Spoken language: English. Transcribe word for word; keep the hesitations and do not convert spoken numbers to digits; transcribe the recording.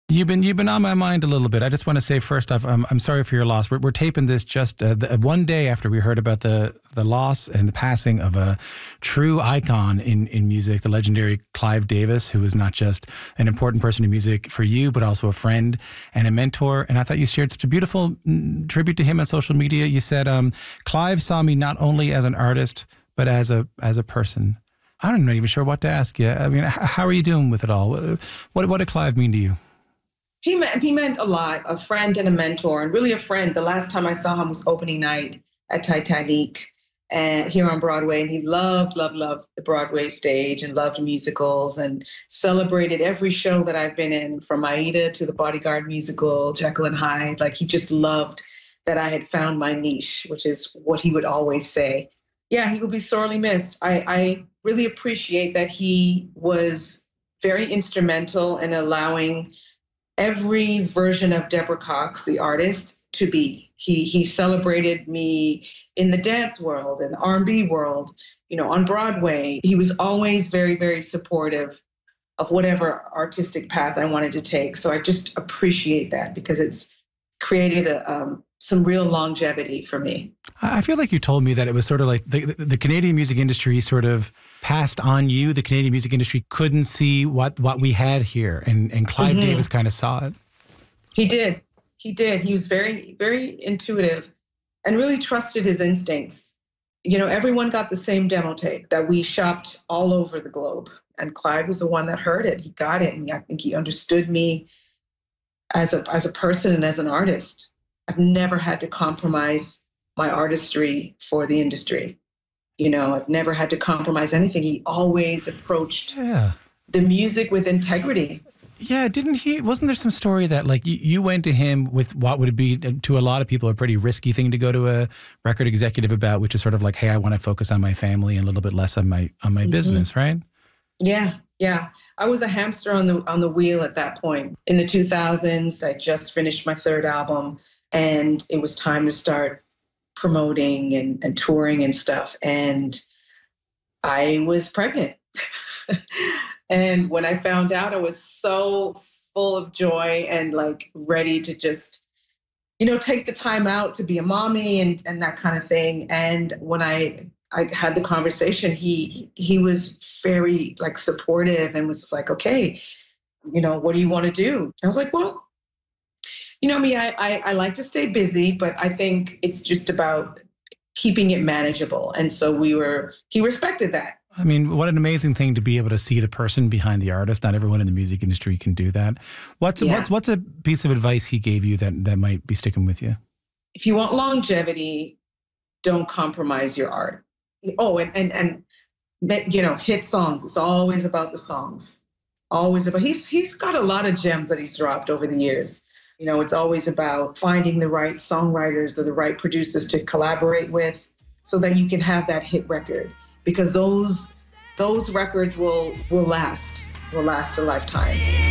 You've been you've been on my mind a little bit. I just want to say first off, I'm I'm sorry for your loss. We're, we're taping this just uh, the, one day after we heard about the the loss and the passing of a true icon in in music, the legendary Clive Davis, who was not just an important person in music for you, but also a friend and a mentor. And I thought you shared such a beautiful mm, tribute to him on social media. You said, um, "Clive saw me not only as an artist, but as a as a person." I'm not even sure what to ask you. I mean, how are you doing with it all? What what did Clive mean to you? He meant, he meant a lot, a friend and a mentor, and really a friend. The last time I saw him was opening night at Titanic and here on Broadway. And he loved, loved, loved the Broadway stage and loved musicals and celebrated every show that I've been in, from Aida to the Bodyguard musical, Jekyll and Hyde. Like, he just loved that I had found my niche, which is what he would always say. Yeah, he will be sorely missed. I, I really appreciate that he was very instrumental in allowing every version of Deborah Cox, the artist, to be. He he celebrated me in the dance world and the R and B world, you know, on Broadway. He was always very, very supportive of whatever artistic path I wanted to take. So I just appreciate that, because it's created a, um, some real longevity for me. I feel like you told me that it was sort of like the, the Canadian music industry sort of passed on you. The Canadian music industry couldn't see what, what we had here. And, and Clive mm-hmm. Davis kind of saw it. He did. He did. He was very, very intuitive and really trusted his instincts. You know, everyone got the same demo tape that we shopped all over the globe. And Clive was the one that heard it. He got it. And I think he understood me as a, as a person and as an artist. I've never had to compromise my artistry for the industry. You know, I've never had to compromise anything. He always approached yeah. the music with integrity. Yeah, didn't he? Wasn't there some story that, like, you, you went to him with what would be, to a lot of people, a pretty risky thing to go to a record executive about, which is sort of like, hey, I want to focus on my family and a little bit less on my on my mm-hmm. business, right? Yeah, yeah. I was a hamster on the on the wheel at that point. In the two thousands, I just finished my third album, and it was time to start promoting and, and touring and stuff. And I was pregnant. And when I found out, I was so full of joy and like ready to just, you know, take the time out to be a mommy and, and that kind of thing. And when I I had the conversation, he he was very like supportive and was like, okay, you know, what do you want to do? I was like, well, you know me, I, I, I like to stay busy, but I think it's just about keeping it manageable. And so we were, he respected that. I mean, what an amazing thing to be able to see the person behind the artist. Not everyone in the music industry can do that. What's yeah. what's what's a piece of advice he gave you that, that might be sticking with you? If you want longevity, don't compromise your art. Oh, and, and, and you know, hit songs. It's always about the songs. Always about, he's he's got a lot of gems that he's dropped over the years. You know, it's always about finding the right songwriters or the right producers to collaborate with so that you can have that hit record. Because those those records will will last, will last a lifetime.